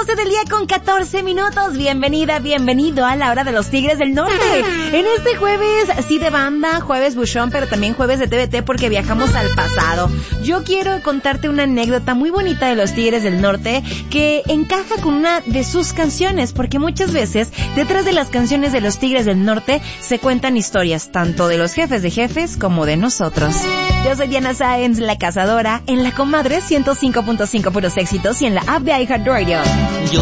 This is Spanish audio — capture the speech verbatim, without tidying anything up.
doce del día con catorce minutos. Bienvenida, bienvenido a la hora de los Tigres del Norte. En este jueves, sí de banda, jueves buchón, pero también jueves de T V T porque viajamos al pasado. Yo quiero contarte una anécdota muy bonita de los Tigres del Norte que encaja con una de sus canciones, porque muchas veces detrás de las canciones de los Tigres del Norte se cuentan historias, tanto de los jefes de jefes como de nosotros. Yo soy Diana Sáenz, la cazadora, en La Comadre ciento cinco punto cinco puros éxitos y en la app de iHeartRadio. Yo